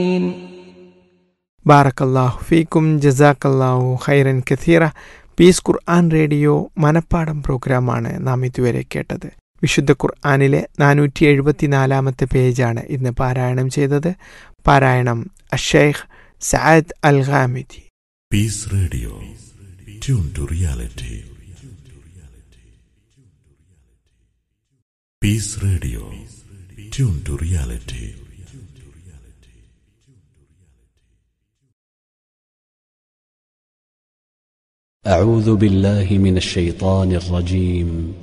ബാറക്കല്ലാഹു ഫീക്കും ജസാക്കല്ലാഹു ഖൈറൻ കഥീറ. പീസ് ഖുർആൻ റേഡിയോ മനപ്പാടം പ്രോഗ്രാമാണ് നാം ഇതുവരെ കേട്ടത്. വിശുദ്ധ ഖുർആനിലെ 474 പേജാണ് ഇന്ന് പാരായണം ചെയ്തത്. പാരായണം അഷൈഖ് Saad Al Ghamdi. Piece radio, tune to reality. Piece radio, tune to reality. أعوذ بالله من الشيطان الرجيم.